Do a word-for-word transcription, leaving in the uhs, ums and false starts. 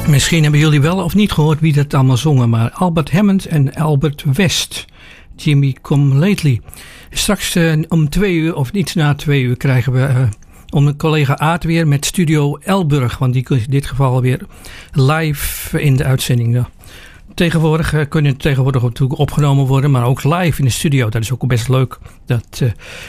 Misschien hebben jullie wel of niet gehoord wie dat allemaal zongen, maar Albert Hammond en Albert West. Jimmy Come Lately. Straks uh, om twee uur, of iets na twee uur, krijgen we uh, onze collega Aart weer met Studio Elburg. Want die is in dit geval weer live in de uitzending. Ja. Tegenwoordig uh, kunnen tegenwoordig natuurlijk opgenomen worden, maar ook live in de studio. Dat is ook best leuk. Dat uh,